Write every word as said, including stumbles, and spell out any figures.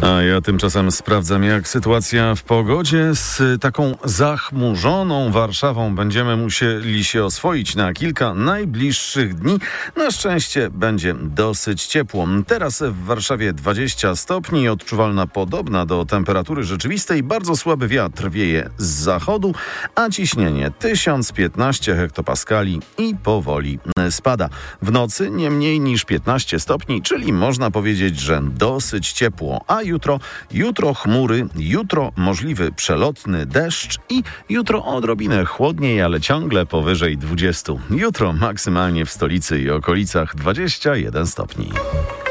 A ja tymczasem sprawdzam, jak sytuacja w pogodzie. Z taką zachmurzoną Warszawą będziemy musieli się oswoić na kilka najbliższych dni. Na szczęście będzie dosyć ciepło. Teraz w Warszawie dwadzieścia stopni, odczuwalna podobna do temperatury rzeczywistej. Bardzo słaby wiatr wieje z zachodu, a ciśnienie tysiąc piętnaście hektopaskali i powoli spada. W nocy nie mniej niż piętnaście stopni, czyli można powiedzieć, że dosyć ciepło. A jutro, jutro chmury, jutro możliwy przelotny deszcz i jutro odrobinę chłodniej, ale ciągle powyżej dwudziestu. Jutro maksymalnie w stolicy i okolicach dwadzieścia jeden stopni.